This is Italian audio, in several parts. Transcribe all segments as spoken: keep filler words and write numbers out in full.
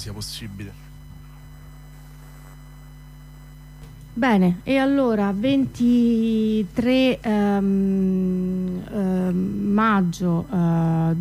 sia possibile. Bene, e allora ventitré um, uh, maggio uh,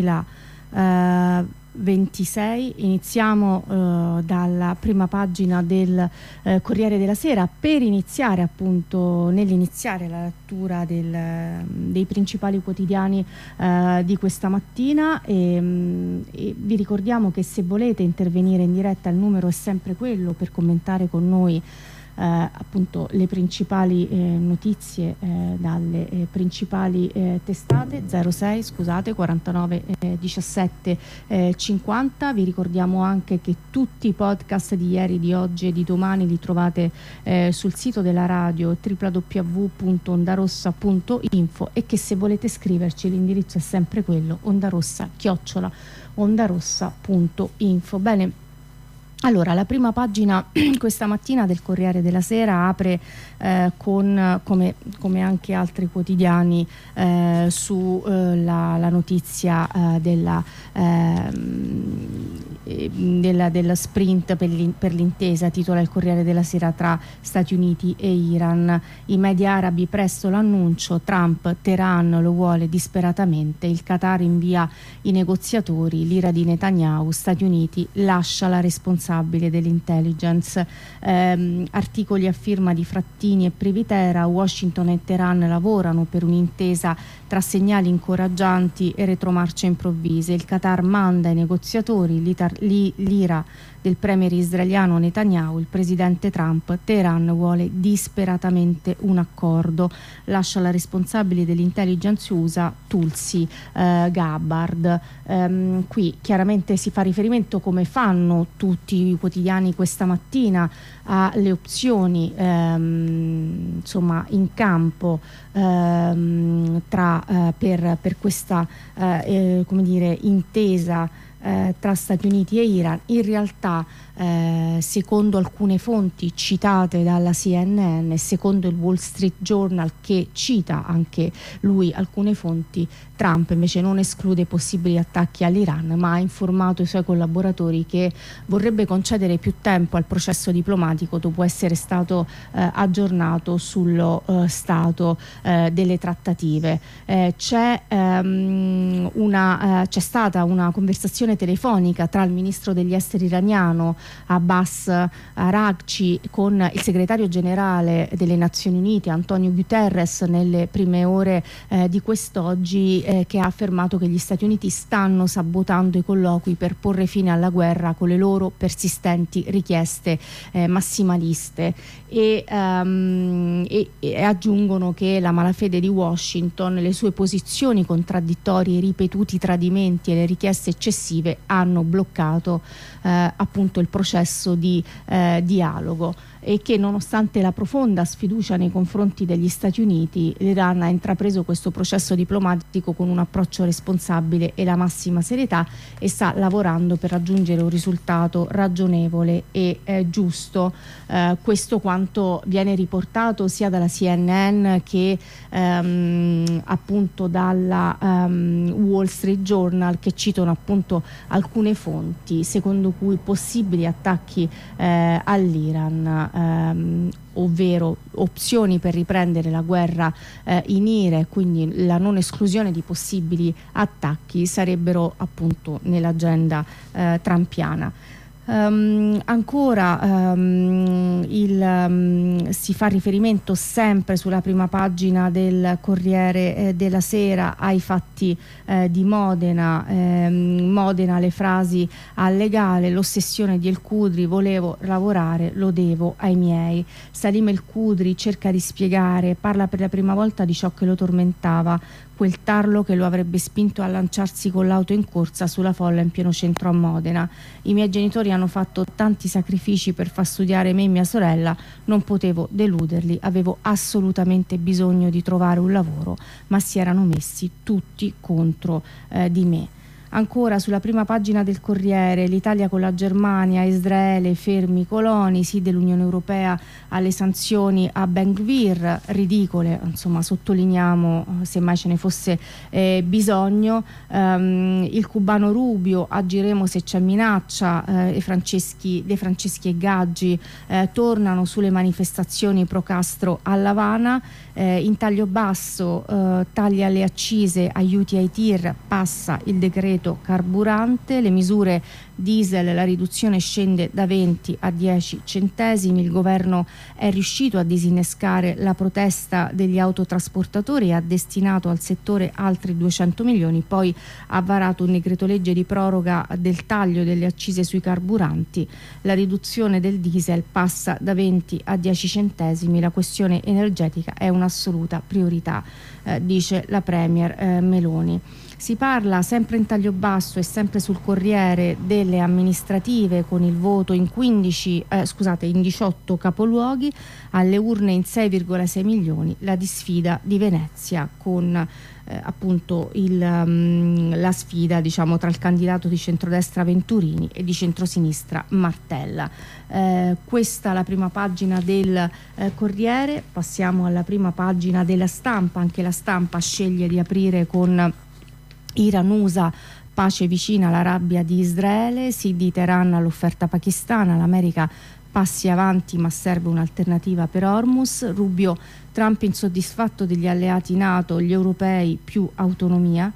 duemilaventisei, iniziamo uh, dalla prima pagina del uh, Corriere della Sera per iniziare appunto nell'iniziare la lettura del, dei principali quotidiani uh, di questa mattina e, um, e vi ricordiamo che se volete intervenire in diretta il numero è sempre quello per commentare con noi Eh, appunto le principali eh, notizie eh, dalle eh, principali eh, testate. Zero sei scusate quarantanove eh, diciassette eh, cinquanta. Vi ricordiamo anche che tutti i podcast di ieri, di oggi e di domani li trovate eh, sul sito della radio w w w punto ondarossa punto info e che se volete scriverci l'indirizzo è sempre quello, ondarossa chiocciola ondarossa punto info. Bene, allora, la prima pagina questa mattina del Corriere della Sera apre eh, con, come, come anche altri quotidiani, eh, su eh, la, la notizia eh, della, eh, della, della sprint per, per l'intesa, titola il Corriere della Sera, tra Stati Uniti e Iran. I media arabi presto l'annuncio, Trump, Teheran lo vuole disperatamente, il Qatar invia i negoziatori, l'ira di Netanyahu, Stati Uniti lascia la responsabilità dell'intelligence. Eh, articoli a firma di Frattini e Privitera. Washington e Teheran lavorano per un'intesa tra segnali incoraggianti e retromarce improvvise. Il Qatar manda i negoziatori, l'ira del premier israeliano Netanyahu, il presidente Trump, Teheran vuole disperatamente un accordo, lascia la responsabile dell'intelligence U S A Tulsi eh, Gabbard. Ehm, qui chiaramente si fa riferimento, come fanno tutti i quotidiani questa mattina, alle opzioni ehm, insomma in campo ehm, tra, eh, per, per questa eh, eh, come dire, intesa eh, tra Stati Uniti e Iran. In realtà eh, secondo alcune fonti citate dalla C N N e secondo il Wall Street Journal, che cita anche lui alcune fonti, Trump invece non esclude possibili attacchi all'Iran, ma ha informato i suoi collaboratori che vorrebbe concedere più tempo al processo diplomatico dopo essere stato eh, aggiornato sullo eh, stato eh, delle trattative. Eh, c'è, ehm, una, eh, c'è stata una conversazione telefonica tra il ministro degli esteri iraniano Abbas Araghchi con il segretario generale delle Nazioni Unite Antonio Guterres nelle prime ore eh, di quest'oggi, eh, che ha affermato che gli Stati Uniti stanno sabotando i colloqui per porre fine alla guerra con le loro persistenti richieste eh, massimaliste e, um, e, e aggiungono che la malafede di Washington, le sue posizioni contraddittorie, i ripetuti tradimenti e le richieste eccessive hanno bloccato eh, appunto il processo di eh, dialogo, e che nonostante la profonda sfiducia nei confronti degli Stati Uniti, l'Iran ha intrapreso questo processo diplomatico con un approccio responsabile e la massima serietà e sta lavorando per raggiungere un risultato ragionevole e eh, giusto. Eh, questo quanto viene riportato sia dalla C N N che ehm, appunto dalla um, Wall Street Journal, che citano appunto alcune fonti secondo cui possibili attacchi eh, all'Iran, ehm, ovvero opzioni per riprendere la guerra eh, in Ira, quindi la non esclusione di possibili attacchi, sarebbero appunto nell'agenda eh, trumpiana. Um, ancora um, il, um, si fa riferimento sempre sulla prima pagina del Corriere eh, della Sera ai fatti eh, di Modena. ehm, Modena, le frasi al legale, l'ossessione di El Khudri, volevo lavorare, lo devo ai miei. Salim El Khudri cerca di spiegare, parla per la prima volta di ciò che lo tormentava, quel tarlo che lo avrebbe spinto a lanciarsi con l'auto in corsa sulla folla in pieno centro a Modena. I miei genitori hanno fatto tanti sacrifici per far studiare me e mia sorella, non potevo deluderli, avevo assolutamente bisogno di trovare un lavoro, ma si erano messi tutti contro eh, di me. Ancora sulla prima pagina del Corriere, l'Italia con la Germania, Israele, fermi i coloni, sì dell'Unione Europea alle sanzioni a Ben Gvir, ridicole, insomma sottolineiamo se mai ce ne fosse eh, bisogno. Um, il cubano Rubio, agiremo se c'è minaccia, eh, e Franceschi, De Franceschi e Gaggi eh, tornano sulle manifestazioni pro Castro a L'Avana. Eh, in taglio basso, eh, taglia le accise, aiuti ai tir, passa il decreto carburante, le misure diesel, la riduzione scende da venti a dieci centesimi, il governo è riuscito a disinnescare la protesta degli autotrasportatori e ha destinato al settore altri duecento milioni, poi ha varato un decreto legge di proroga del taglio delle accise sui carburanti, la riduzione del diesel passa da venti a dieci centesimi, la questione energetica è un'assoluta priorità, eh, dice la Premier eh, Meloni. Si parla sempre in taglio basso e sempre sul Corriere delle amministrative con il voto in quindici, eh, scusate, in diciotto capoluoghi, alle urne in sei virgola sei milioni, la disfida di Venezia con eh, appunto il, um, la sfida diciamo tra il candidato di centrodestra Venturini e di centrosinistra Martella. Eh, questa la prima pagina del eh, Corriere, passiamo alla prima pagina della Stampa, anche la Stampa sceglie di aprire con Iran-U S A, pace vicina alla rabbia di Israele, sì di Teheran all'offerta pakistana, l'America passi avanti ma serve un'alternativa per Hormuz, Rubio, Trump insoddisfatto degli alleati NATO, gli europei più autonomia,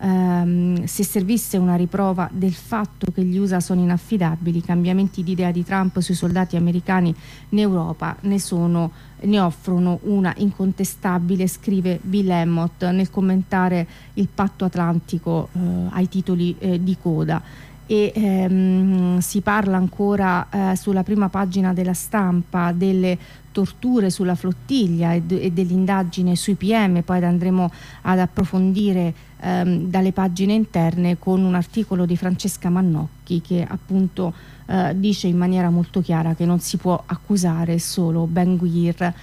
ehm, se servisse una riprova del fatto che gli U S A sono inaffidabili, i cambiamenti di idea di Trump sui soldati americani in Europa ne sono ne offrono una incontestabile, scrive Bill Emmott nel commentare il patto atlantico eh, ai titoli eh, di coda. E ehm, si parla ancora eh, sulla prima pagina della Stampa delle torture sulla flottiglia e, d- e dell'indagine sui P M, poi andremo ad approfondire ehm, dalle pagine interne con un articolo di Francesca Mannocchi che appunto eh, dice in maniera molto chiara che non si può accusare solo Ben Gvir.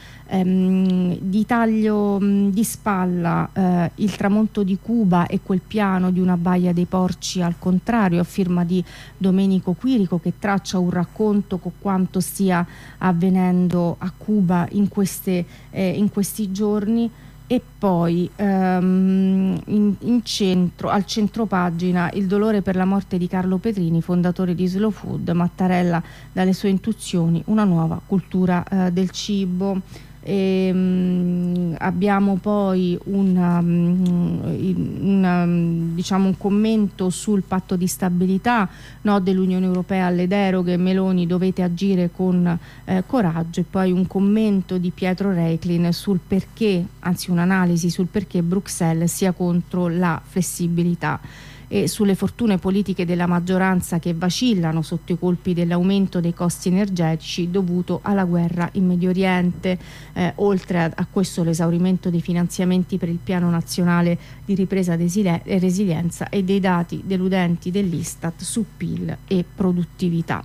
Ehm, di taglio mh, di spalla eh, il tramonto di Cuba e quel piano di una baia dei porci al contrario, a firma di Domenico Quirico, che traccia un racconto con quanto stia avvenendo a Cuba in, queste, eh, in questi giorni. E poi ehm, in, in centro, al centropagina il dolore per la morte di Carlo Petrini, fondatore di Slow Food, Mattarella dalle sue intuizioni, una nuova cultura eh, del cibo. E, um, abbiamo poi una, um, una, diciamo un commento sul patto di stabilità, no dell'Unione Europea alle deroghe, Meloni dovete agire con eh, coraggio, e poi un commento di Pietro Reiklin sul perché, anzi un'analisi sul perché Bruxelles sia contro la flessibilità e sulle fortune politiche della maggioranza che vacillano sotto i colpi dell'aumento dei costi energetici dovuto alla guerra in Medio Oriente, eh, oltre a, a questo l'esaurimento dei finanziamenti per il Piano Nazionale di Ripresa e Resilienza e dei dati deludenti dell'Istat su P I L e produttività.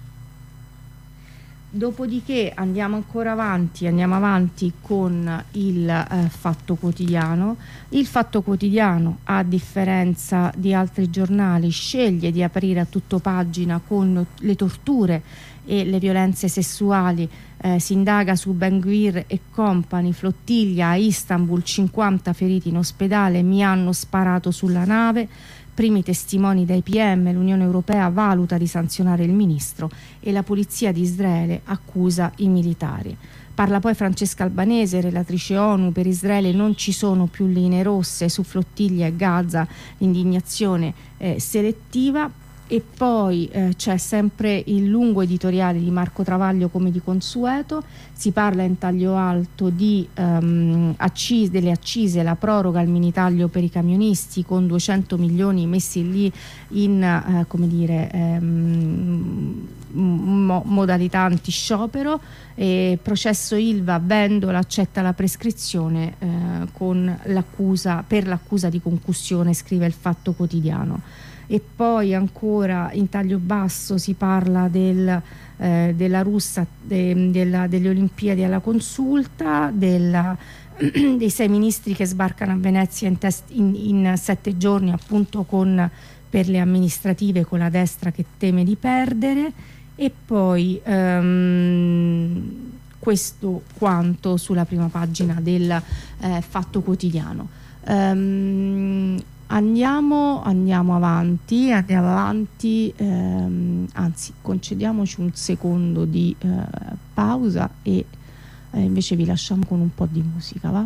Dopodiché andiamo ancora avanti, andiamo avanti con il eh, Fatto Quotidiano. Il Fatto Quotidiano, a differenza di altri giornali, sceglie di aprire a tutto pagina con le torture e le violenze sessuali. Eh, si indaga su Ben Gvir e compagni, flottiglia a Istanbul, cinquanta feriti in ospedale, mi hanno sparato sulla nave. Primi testimoni dai P M, l'Unione Europea valuta di sanzionare il ministro e la polizia di Israele accusa i militari. Parla poi Francesca Albanese, relatrice ONU, per Israele non ci sono più linee rosse, su flottiglia e Gaza l'indignazione eh, selettiva. E poi eh, c'è sempre il lungo editoriale di Marco Travaglio come di consueto, si parla in taglio alto di, um, accise, delle accise, la proroga al minitaglio per i camionisti con duecento milioni messi lì in eh, come dire, ehm, mo- modalità antisciopero, e processo Ilva, Vendola accetta la prescrizione eh, con l'accusa, per l'accusa di concussione, scrive il Fatto Quotidiano. E poi ancora in taglio basso si parla del, eh, della russa, de, della, delle Olimpiadi alla consulta, della, dei sei ministri che sbarcano a Venezia in, test, in, in sette giorni appunto con per le amministrative con la destra che teme di perdere, e poi um, questo quanto sulla prima pagina del eh, Fatto Quotidiano. Um, andiamo, andiamo avanti, andiamo avanti um, anzi concediamoci un secondo di uh, pausa e uh, invece vi lasciamo con un po' di musica, va?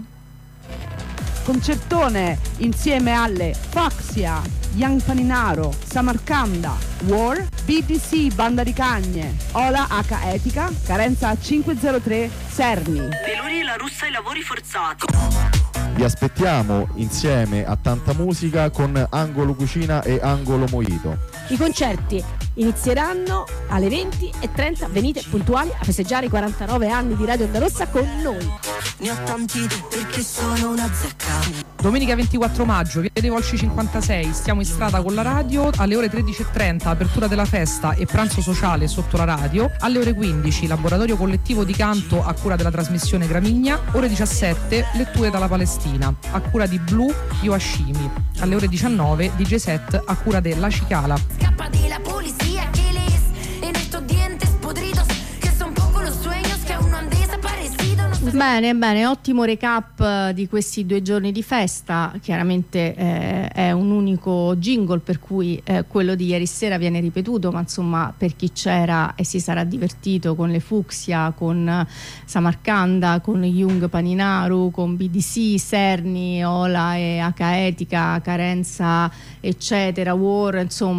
Concertone insieme alle Foxia, Young Paninaro, Samarcanda, War, B D C Banda di Cagne, Ola H Etica, Carenza cinquecentotre, Serni. Peluri La Russa ai lavori forzati. Vi aspettiamo insieme a tanta musica con Angolo Cucina e Angolo Mojito. I concerti inizieranno alle venti e trenta, venite puntuali a festeggiare i quarantanove anni di Radio Onda Rossa con noi. Ne ho tanti perché sono una zecca. Domenica ventiquattro maggio, via dei Volsci cinquantasei, stiamo in strada con la radio, alle ore tredici e trenta apertura della festa e pranzo sociale sotto la radio, alle ore quindici laboratorio collettivo di canto a cura della trasmissione Gramigna, ore diciassette letture dalla Palestina a cura di Blu Yoashimi, alle ore diciannove D J set a cura della Cicala. Scappa de la policía que lees en estos dientes podridos que son poco los sueños que aún no han desaparecido. No. Bene, bene, ottimo recap di questi due giorni di festa. Chiaramente eh, è un unico jingle, per cui eh, quello di ieri sera viene ripetuto, ma insomma per chi c'era e si sarà divertito con le Fucsia, con Samarcanda, con Young Paninaru, con B D C, Serni, Ola e H Etica, Carenza eccetera, War,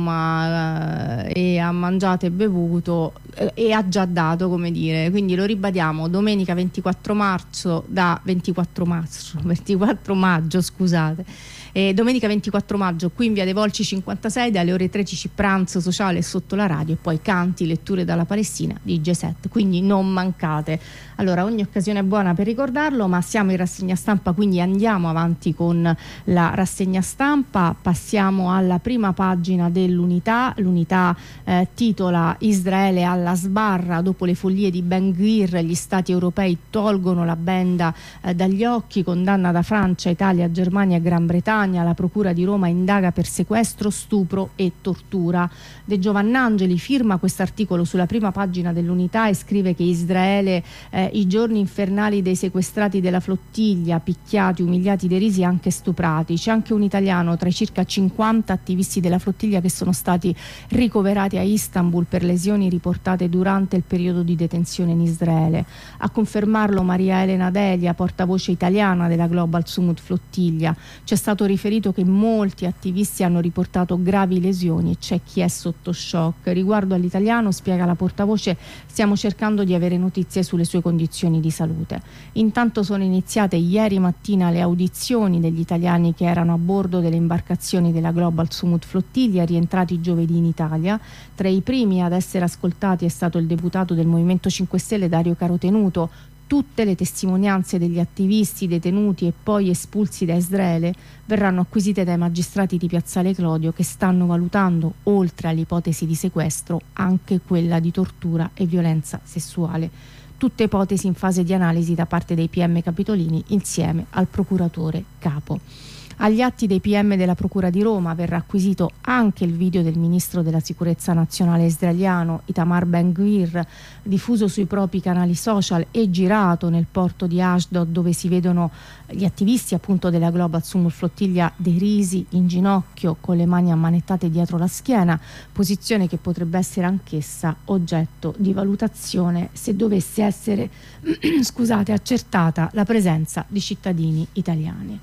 insomma, eh, e ha mangiato e bevuto eh, e ha già dato, come dire. Quindi lo ribadiamo, domenica ventiquattro marzo da ventiquattro marzo ventiquattro maggio, scusate, e domenica ventiquattro maggio qui in via dei Volci cinquantasei dalle ore tredici pranzo sociale sotto la radio e poi canti, letture dalla Palestina, D J set, quindi non mancate. Allora ogni occasione è buona per ricordarlo, ma siamo in rassegna stampa, quindi andiamo avanti con la rassegna stampa. Passiamo alla prima pagina dell'Unità. L'Unità eh, titola Israele alla sbarra, dopo le follie di Ben Gvir gli stati europei tolgono la benda eh, dagli occhi, condanna da Francia, Italia, Germania e Gran Bretagna, la procura di Roma indaga per sequestro, stupro e tortura. De Giovannangeli firma questo articolo sulla prima pagina dell'Unità e scrive che Israele eh, i giorni infernali dei sequestrati della flottiglia, picchiati, umiliati, derisi e anche stuprati. C'è anche un italiano tra i circa cinquanta attivisti della flottiglia che sono stati ricoverati a Istanbul per lesioni riportate durante il periodo di detenzione in Israele. A confermarlo Maria Elena Delia, portavoce italiana della Global Summit Flottiglia. C'è stato riferito che molti attivisti hanno riportato gravi lesioni e c'è chi è sotto shock. Riguardo all'italiano, spiega la portavoce, stiamo cercando di avere notizie sulle sue condizioni di salute. Intanto sono iniziate ieri mattina le audizioni degli italiani che erano a bordo delle imbarcazioni della Global Summit Flottiglia rientrati giovedì in Italia. Tra i primi ad essere ascoltati è stato il deputato del Movimento cinque Stelle Dario Carotenuto. Tutte le testimonianze degli attivisti detenuti e poi espulsi da Israele verranno acquisite dai magistrati di Piazzale Clodio, che stanno valutando, oltre all'ipotesi di sequestro, anche quella di tortura e violenza sessuale. Tutte ipotesi in fase di analisi da parte dei P M capitolini insieme al procuratore capo. Agli atti dei P M della Procura di Roma verrà acquisito anche il video del ministro della sicurezza nazionale israeliano Itamar Ben Gvir, diffuso sui propri canali social e girato nel porto di Ashdod, dove si vedono gli attivisti appunto della Global Summit Flottiglia derisi in ginocchio con le mani ammanettate dietro la schiena, posizione che potrebbe essere anch'essa oggetto di valutazione se dovesse essere scusate, accertata la presenza di cittadini italiani.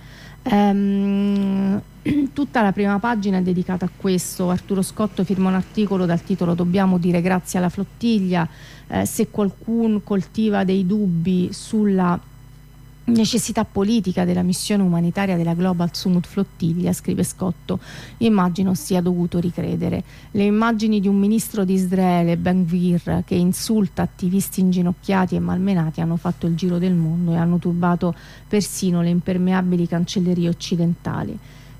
Um, tutta la prima pagina è dedicata a questo. Arturo Scotto firma un articolo dal titolo "Dobbiamo dire grazie alla flottiglia". Eh, se qualcuno coltiva dei dubbi sulla necessità politica della missione umanitaria della Global Summit Flottiglia, scrive Scotto, immagino sia dovuto ricredere. Le immagini di un ministro di Israele, Ben Gvir, che insulta attivisti inginocchiati e malmenati hanno fatto il giro del mondo e hanno turbato persino le impermeabili cancellerie occidentali.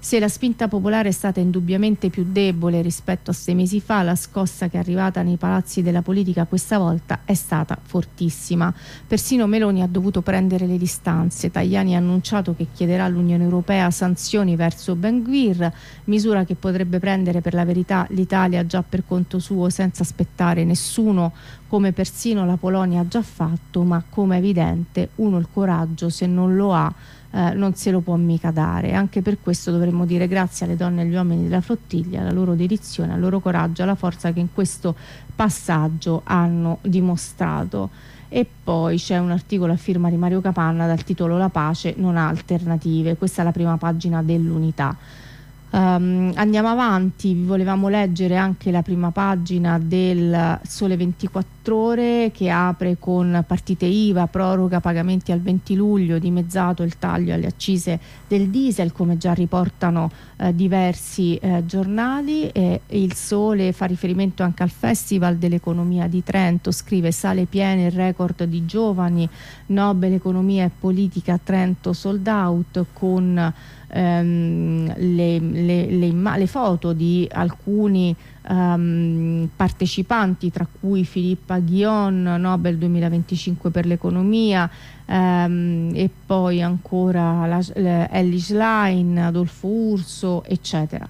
Se la spinta popolare è stata indubbiamente più debole rispetto a sei mesi fa, la scossa che è arrivata nei palazzi della politica questa volta è stata fortissima. Persino Meloni ha dovuto prendere le distanze. Tajani ha annunciato che chiederà all'Unione Europea sanzioni verso Ben Gvir, misura che potrebbe prendere per la verità l'Italia già per conto suo senza aspettare nessuno, come persino la Polonia ha già fatto, ma come è evidente uno il coraggio se non lo ha Eh, non se lo può mica dare. Anche per questo dovremmo dire grazie alle donne e agli uomini della flottiglia, alla loro dedizione, al loro coraggio, alla forza che in questo passaggio hanno dimostrato. E poi c'è un articolo a firma di Mario Capanna dal titolo La pace non ha alternative. Questa è la prima pagina dell'Unità. Um, andiamo avanti, vi volevamo leggere anche la prima pagina del Sole ventiquattro Ore, che apre con partite I V A, proroga pagamenti al venti luglio, dimezzato il taglio alle accise del diesel, come già riportano eh, diversi eh, giornali. E il Sole fa riferimento anche al Festival dell'Economia di Trento, scrive: sale piene il record di giovani, Nobel Economia e Politica Trento sold out, con ehm, le, le, le, le foto di alcuni Um, partecipanti, tra cui Filippa Ghion, Nobel duemilaventicinque per l'economia, um, e poi ancora la, la, Ellie Schlein, Adolfo Urso, eccetera.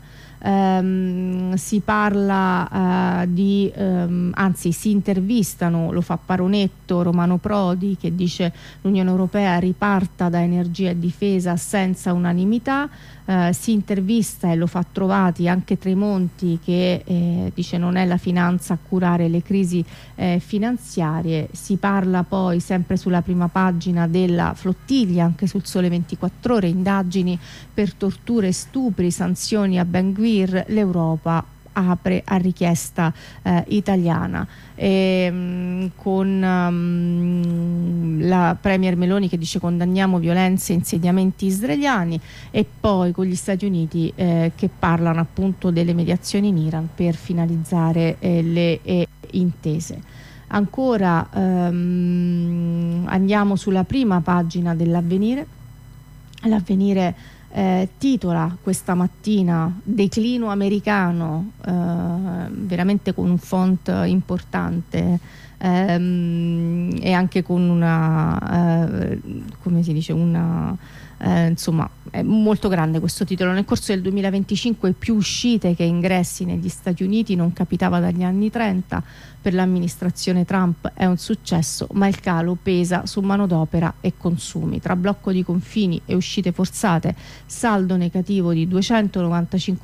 Um, si parla uh, di um, anzi si intervistano, lo fa Paronetto, Romano Prodi, che dice: l'Unione Europea riparta da energia e difesa senza unanimità. Uh, si intervista, e lo fa Trovati, anche Tremonti, che eh, dice non è la finanza a curare le crisi eh, finanziarie. Si parla poi sempre sulla prima pagina della flottiglia, anche sul Sole ventiquattro Ore, indagini per torture e stupri, sanzioni a Ben Gvir, l'Europa apre a richiesta eh, italiana, e, mh, con mh, la Premier Meloni che dice condanniamo violenze e insediamenti israeliani, e poi con gli Stati Uniti eh, che parlano appunto delle mediazioni in Iran per finalizzare eh, le eh, intese. Ancora ehm, andiamo sulla prima pagina dell'Avvenire. L'Avvenire Eh, titola questa mattina declino americano, eh, veramente con un font importante, ehm, e anche con una eh, come si dice una eh, insomma è molto grande questo titolo. Nel corso del duemilaventicinque più uscite che ingressi negli Stati Uniti, non capitava dagli anni trenta. Per l'amministrazione Trump è un successo, ma il calo pesa su manodopera e consumi. Tra blocco di confini e uscite forzate, saldo negativo di duecentonovantacinque